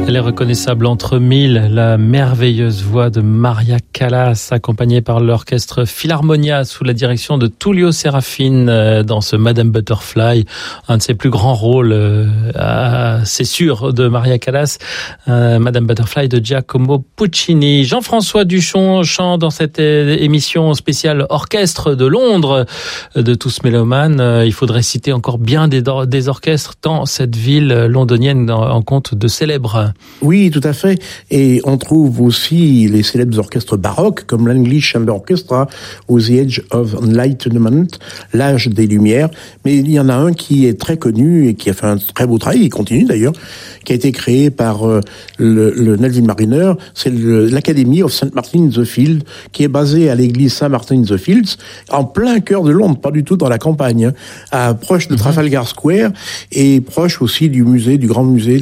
Elle est reconnaissable entre mille, la merveilleuse voix de Maria Callas, accompagnée par l'orchestre Philharmonia sous la direction de Tullio Serafin dans ce Madame Butterfly, un de ses plus grands rôles, c'est sûr, de Maria Callas, Madame Butterfly de Giacomo Puccini. Jean-François Duchon chante dans cette émission spéciale orchestre de Londres de Tous Mélomanes. Il faudrait citer encore bien des orchestres tant cette ville londonienne en compte de célèbres. Oui, tout à fait. Et on trouve aussi les célèbres orchestres baroques, comme l'English Chamber Orchestra ou The Age of Enlightenment, l'âge des Lumières. Mais il y en a un qui est très connu et qui a fait un très beau travail, il continue d'ailleurs, qui a été créé par le Nelson Mariner. C'est l'Academy of St. Martin in the Fields, qui est basée à l'église Saint-Martin in the Fields, en plein cœur de Londres, pas du tout dans la campagne, proche de Trafalgar Square et proche aussi du musée, du grand musée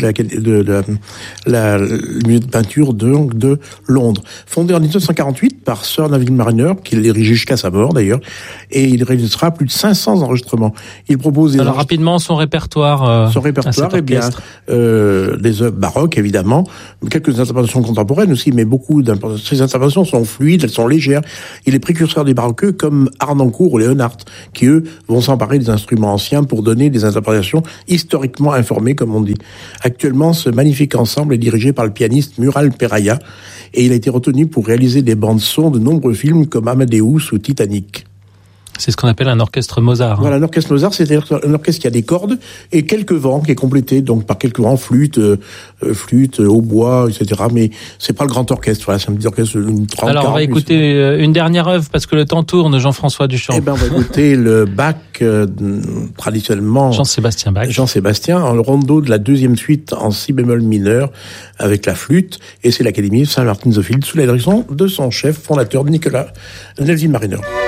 le musée de peinture de Londres. Fondé en 1948 par Sir Neville Mariner, qui l'a dirigé jusqu'à sa mort d'ailleurs, et il réalisera plus de 500 enregistrements. Il propose rapidement son répertoire. Eh bien, des œuvres baroques évidemment, quelques interprétations contemporaines aussi, mais beaucoup ces interprétations sont fluides, elles sont légères. Il est précurseur des baroqueux comme Harnoncourt ou Leonhardt, qui eux vont s'emparer des instruments anciens pour donner des interprétations historiquement informées, comme on dit. Actuellement, ce magnifique ensemble est dirigé par le pianiste Mural Peraya et il a été retenu pour réaliser des bandes-son de nombreux films comme Amadeus ou Titanic. C'est ce qu'on appelle un orchestre Mozart. Voilà, un orchestre Mozart, c'est-à-dire un orchestre qui a des cordes et quelques vents, qui est complété donc par quelques vents, flûte, hautbois, etc. Mais c'est pas le grand orchestre. Voilà, c'est un petit orchestre. Alors on va écouter une dernière œuvre parce que le temps tourne. Jean-François Duchamp. Eh ben, on va écouter le Bach traditionnellement. Jean-Sébastien Bach. Jean-Sébastien, en le rondo de la deuxième suite en si bémol mineur avec la flûte, et c'est l'Académie Saint-Martin-in-the-Fields sous la direction de son chef fondateur Nicolas Nelson Mariner.